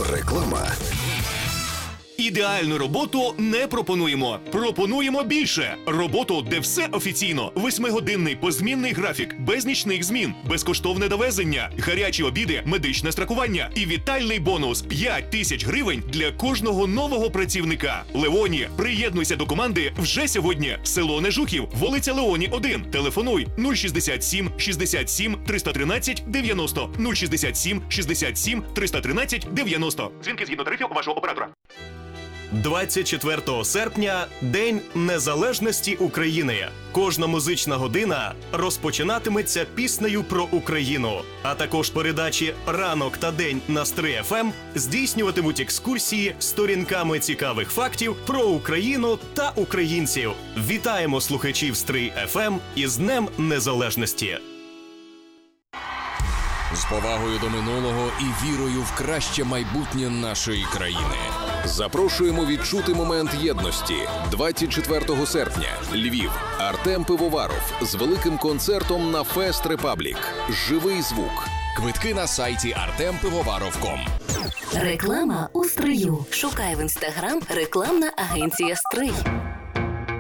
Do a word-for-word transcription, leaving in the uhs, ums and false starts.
Реклама. Ідеальну роботу не пропонуємо. Пропонуємо більше. Роботу, де все офіційно. Восьмигодинний позмінний графік, без нічних змін, безкоштовне довезення, гарячі обіди, медичне страхування і вітальний бонус – п'ять тисяч гривень для кожного нового працівника. Леоні, приєднуйся до команди вже сьогодні. Село Нежухів, вулиця Леоні, один. Телефонуй нуль шістдесят сім шістдесят сім триста тринадцять дев'яносто нуль шістдесят сім шістдесят сім триста тринадцять дев'яносто. Дзвінки згідно тарифів вашого оператора. двадцять четвертого серпня – День Незалежності України. Кожна музична година розпочинатиметься піснею про Україну. А також передачі «Ранок» та «День» на Стрий еф ем здійснюватимуть екскурсії сторінками цікавих фактів про Україну та українців. Вітаємо слухачів Стрий еф ем із Днем Незалежності! З повагою до минулого і вірою в краще майбутнє нашої країни. Запрошуємо відчути момент єдності. двадцять четвертого серпня. Львів. Артем Пивоваров з великим концертом на Фест Репаблік. Живий звук. Квитки на сайті артем пивоваров крапка ком. Реклама у Стрию. Шукай в інстаграм рекламна агенція «Стрий».